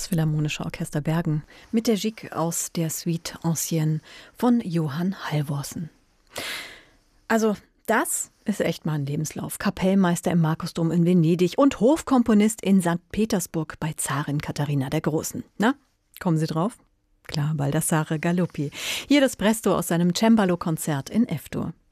Das Philharmonische Orchester Bergen mit der Gigue aus der Suite Ancienne von Johann Halvorsen. Also das ist echt mal ein Lebenslauf. Kapellmeister im Markusdom in Venedig und Hofkomponist in St. Petersburg bei Zarin Katharina der Großen. Na, kommen Sie drauf? Klar, Baldassare Galuppi. Hier das Presto aus seinem Cembalo-Konzert in F-Dur.